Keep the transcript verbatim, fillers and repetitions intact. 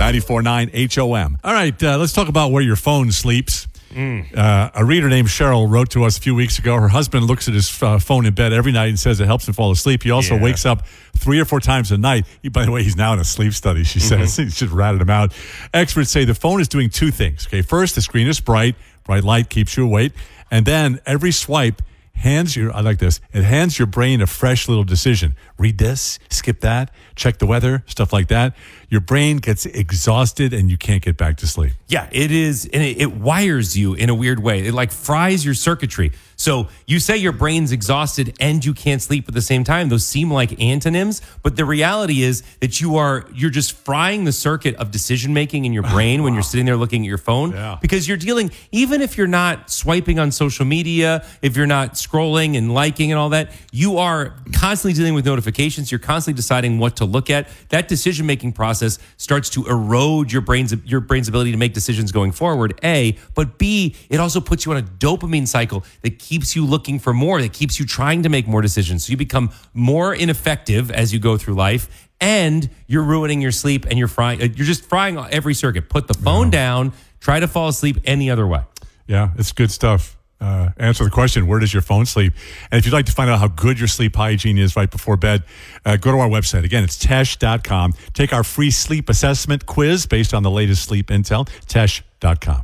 ninety-four point nine H O M. All right, uh, let's talk about where your phone sleeps. Mm. Uh, a reader named Cheryl wrote to us a few weeks ago. Her husband looks at his uh, phone in bed every night and says it helps him fall asleep. He also Yeah. wakes up three or four times a night. He, by the way, he's now in a sleep study, she says. Mm-hmm. He just ratted him out. Experts say the phone is doing two things. Okay, first, the screen is bright. Bright light keeps you awake. And then every swipe hands you, I like this, it hands your brain a fresh little decision. Read this, skip that, check the weather, stuff like that. Your brain gets exhausted and you can't get back to sleep. Yeah, it is. And it, it wires you in a weird way. It like fries your circuitry. So you say your brain's exhausted and you can't sleep at the same time. Those seem like antonyms, but the reality is that you are, you're just frying the circuit of decision making in your brain when you're sitting there looking at your phone. Yeah. Because you're dealing, even if you're not swiping on social media, if you're not scrolling and liking and all that, you are constantly dealing with notifications. You're constantly deciding what to look at. That decision making process starts to erode your brain's your brain's ability to make decisions going forward, A, but B, it also puts you on a dopamine cycle that keeps you looking for more, that keeps you trying to make more decisions. So you become more ineffective as you go through life, and you're ruining your sleep, and you're frying, you're just frying every circuit. Put the phone Yeah. down, try to fall asleep any other way. Yeah, it's good stuff. Uh, answer the question, where does your phone sleep? And if you'd like to find out how good your sleep hygiene is right before bed, uh, go to our website. Again, it's tesh dot com. Take our free sleep assessment quiz based on the latest sleep intel, tesh dot com.